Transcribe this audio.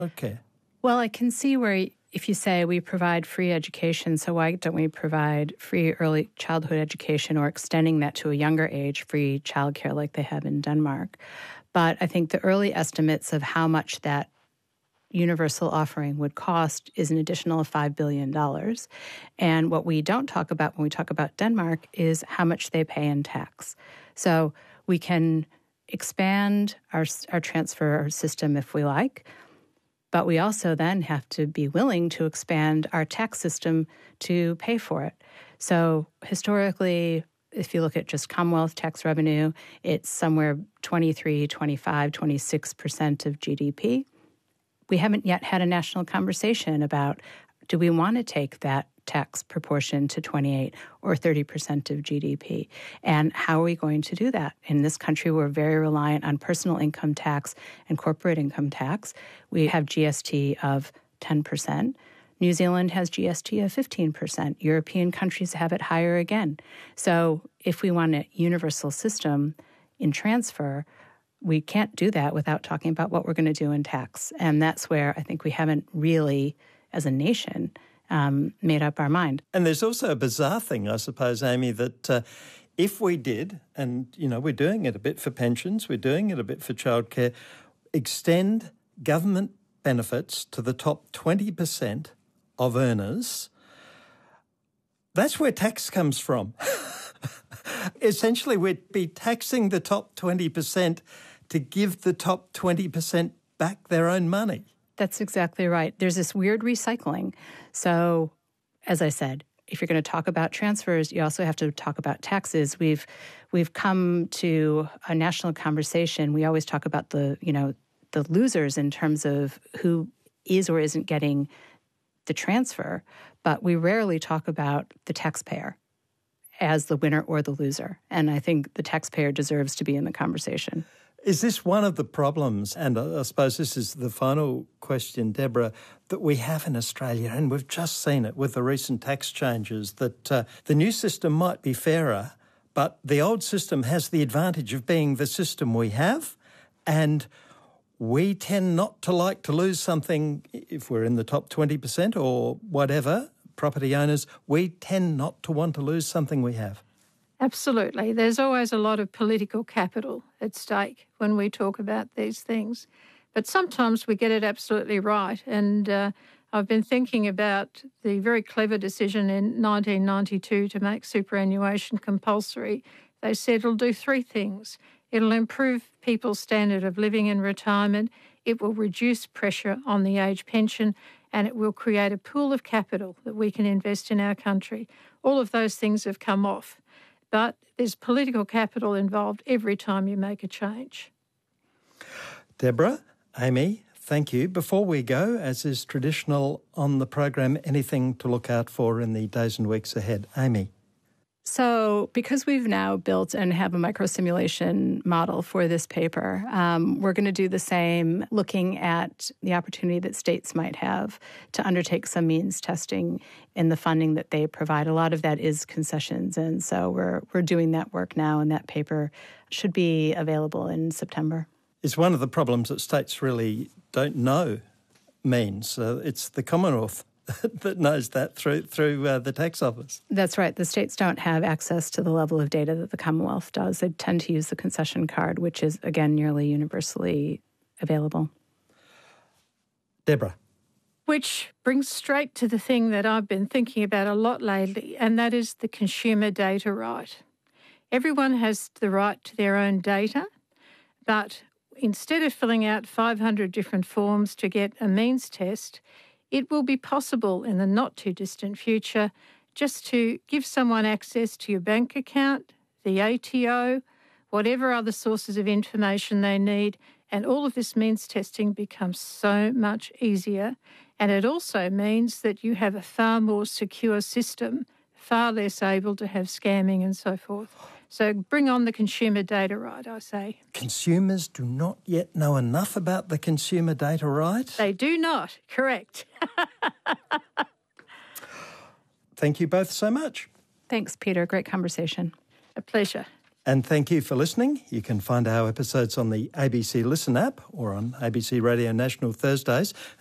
childcare? Well, I can see where if you say we provide free education, so why don't we provide free early childhood education or extending that to a younger age, free childcare like they have in Denmark? But I think the early estimates of how much that universal offering would cost is an additional $5 billion. And what we don't talk about when we talk about Denmark is how much they pay in tax. So we can expand our transfer system if we like, but we also then have to be willing to expand our tax system to pay for it. So historically, if you look at just Commonwealth tax revenue, it's somewhere 23, 25, 26% of GDP. We haven't yet had a national conversation about, do we want to take that tax proportion to 28 or 30% of GDP? And how are we going to do that? In this country, we're very reliant on personal income tax and corporate income tax. We have GST of 10%. New Zealand has GST of 15%. European countries have it higher again. So if we want a universal system in transfer, we can't do that without talking about what we're going to do in tax. And that's where I think we haven't really, as a nation, made up our mind. And there's also a bizarre thing, I suppose, Amy, that if we did, and, we're doing it a bit for pensions, we're doing it a bit for childcare, extend government benefits to the top 20% of earners, that's where tax comes from. Essentially, we'd be taxing the top 20% to give the top 20% back their own money. That's exactly right. There's this weird recycling. So, as I said, if you're going to talk about transfers, you also have to talk about taxes. We've come to a national conversation. We always talk about the losers in terms of who is or isn't getting the transfer, but we rarely talk about the taxpayer as the winner or the loser. And I think the taxpayer deserves to be in the conversation. Is this one of the problems, and I suppose this is the final question, Deborah, that we have in Australia, and we've just seen it with the recent tax changes, that the new system might be fairer, but the old system has the advantage of being the system we have, and we tend not to like to lose something if we're in the top 20% or whatever, property owners, we tend not to want to lose something we have. Absolutely. There's always a lot of political capital at stake when we talk about these things. But sometimes we get it absolutely right. And I've been thinking about the very clever decision in 1992 to make superannuation compulsory. They said it'll do three things. It'll improve people's standard of living in retirement, it will reduce pressure on the age pension, and it will create a pool of capital that we can invest in our country. All of those things have come off. But there's political capital involved every time you make a change. Deborah, Amy, thank you. Before we go, as is traditional on the program, anything to look out for in the days and weeks ahead? Amy. So because we've now built and have a microsimulation model for this paper, we're going to do the same, looking at the opportunity that states might have to undertake some means testing in the funding that they provide. A lot of that is concessions, and so we're doing that work now, and that paper should be available in September. It's one of the problems that states really don't know means. It's the Commonwealth that knows that through the tax office. That's right. The states don't have access to the level of data that the Commonwealth does. They tend to use the concession card, which is, again, nearly universally available. Deborah. Which brings straight to the thing that I've been thinking about a lot lately, and that is the consumer data right. Everyone has the right to their own data, but instead of filling out 500 different forms to get a means test, it will be possible in the not-too-distant future just to give someone access to your bank account, the ATO, whatever other sources of information they need, and all of this means testing becomes so much easier. And it also means that you have a far more secure system, far less able to have scamming and so forth. So bring on the consumer data right, I say. Consumers do not yet know enough about the consumer data right? They do not, correct. Thank you both so much. Thanks, Peter. Great conversation. A pleasure. And thank you for listening. You can find our episodes on the ABC Listen app or on ABC Radio National Thursdays.